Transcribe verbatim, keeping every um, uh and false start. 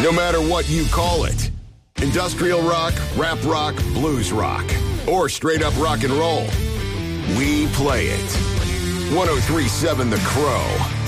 No matter what you call it. Industrial rock, rap rock, blues rock, or straight up rock and roll. We play it. one oh three point seven The Crow.